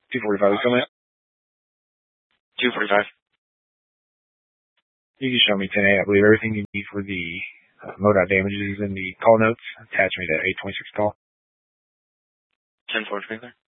245 is coming up. 245. You can show me 10A. I believe everything you need for the MoDOT damages is in the call notes. Attach me to 826 call. 10-4 sprinkler.